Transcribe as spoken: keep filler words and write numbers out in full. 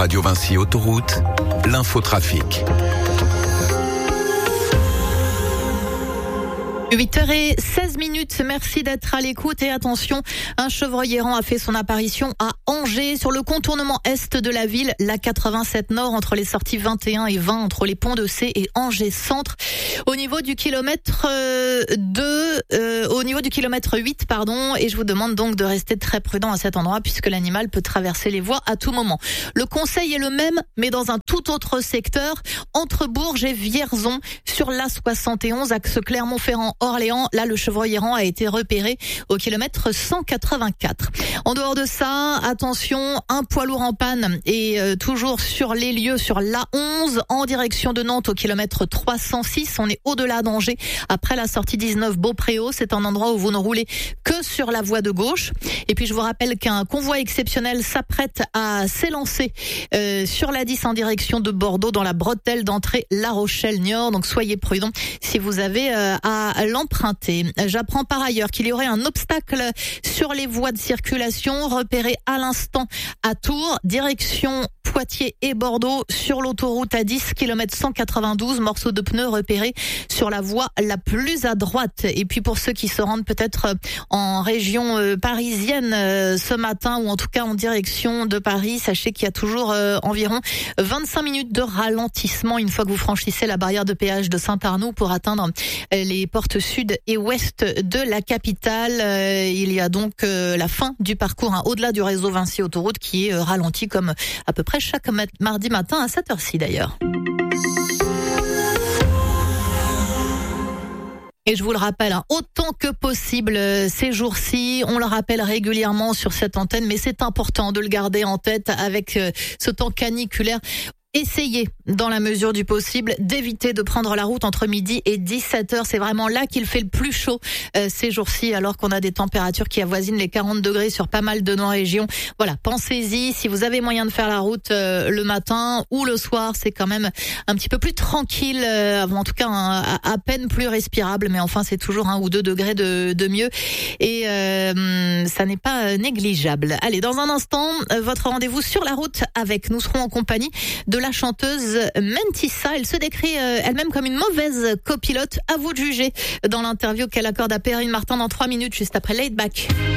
Radio Vinci Autoroute, l'infotrafic. huit heures seize minutes, merci d'être à l'écoute et attention, un chevreuil errant a fait son apparition à Angers sur le contournement est de la ville, la quatre-vingt-sept nord entre les sorties vingt et un et vingt entre les ponts de C et Angers centre. Au niveau du kilomètre deux, euh, au niveau du kilomètre huit, pardon, et je vous demande donc de rester très prudent à cet endroit puisque l'animal peut traverser les voies à tout moment. Le conseil est le même, mais dans un tout autre secteur, entre Bourges et Vierzon, sur l'A soixante et onze, axe Clermont-Ferrand Orléans, là le chevreuil errant a été repéré au kilomètre cent quatre-vingt-quatre. En dehors de ça, attention, un poids lourd en panne et euh, toujours sur les lieux sur l'A onze en direction de Nantes au kilomètre trois cent six. On est au-delà d'Angers après la sortie dix-neuf Beaupréau. C'est un endroit où vous ne roulez que sur la voie de gauche. Et puis je vous rappelle qu'un convoi exceptionnel s'apprête à s'élancer euh, sur l'A dix en direction de Bordeaux dans la bretelle d'entrée La Rochelle-Niort. Donc soyez prudents si vous avez euh, à l'emprunter. J'apprends par ailleurs qu'il y aurait un obstacle sur les voies de circulation repéré à l'instant à Tours, direction Poitiers et Bordeaux sur l'autoroute A dix, kilomètre cent quatre-vingt-douze, morceau de pneu repéré sur la voie la plus à droite. Et puis pour ceux qui se rendent peut-être en région euh, parisienne euh, ce matin ou en tout cas en direction de Paris, sachez qu'il y a toujours euh, environ vingt-cinq minutes de ralentissement une fois que vous franchissez la barrière de péage de Saint-Arnoux pour atteindre euh, les portes sud et ouest de la capitale. Euh, il y a donc euh, la fin du parcours hein, au-delà du réseau Vinci Autoroute qui est euh, ralenti comme à peu près chaque mardi matin à cette heure-ci d'ailleurs. Et je vous le rappelle, hein, autant que possible ces jours-ci, on le rappelle régulièrement sur cette antenne, mais c'est important de le garder en tête avec euh, ce temps caniculaire. Essayez, dans la mesure du possible, d'éviter de prendre la route entre midi et dix-sept heures. C'est vraiment là qu'il fait le plus chaud euh, ces jours-ci, alors qu'on a des températures qui avoisinent les quarante degrés sur pas mal de nos régions. Voilà, pensez-y. Si vous avez moyen de faire la route euh, le matin ou le soir, c'est quand même un petit peu plus tranquille, euh, en tout cas un, à, à peine plus respirable. Mais enfin, c'est toujours un ou deux degrés de, de mieux. Et euh, ça n'est pas négligeable. Allez, dans un instant, euh, votre rendez-vous sur la route avec. Nous serons en compagnie de la chanteuse Mentissa. Elle se décrit euh, elle-même comme une mauvaise copilote. À vous de juger dans l'interview qu'elle accorde à Perrine Martin dans trois minutes juste après Laid Back.